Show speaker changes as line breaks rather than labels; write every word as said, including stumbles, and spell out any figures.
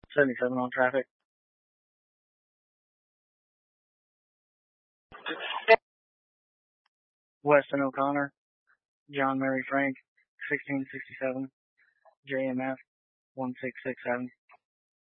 seventy-seven on traffic. Weston O'Connor, John Mary Frank, sixteen sixty-seven, J M F, one six six seven.